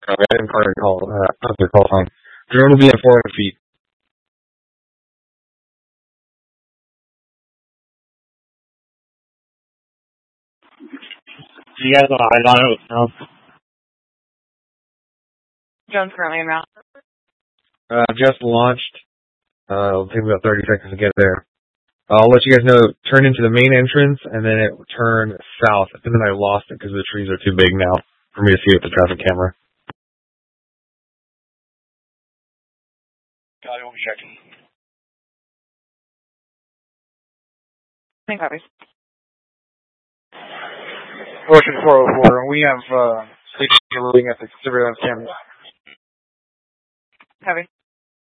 I didn't call after call time. Drone will be at 400 feet. Do you guys want to eyes on it now? Drone's currently en route. Just launched. It'll take me about 30 seconds to get there. I'll let you guys know, turn into the main entrance, and then it will turn south. And then I lost it because the trees are too big now for me to see with the traffic camera. Copy, we'll be checking. Thank copies. Ocean 404, and we have safety loading at the surveillance camera. Copy.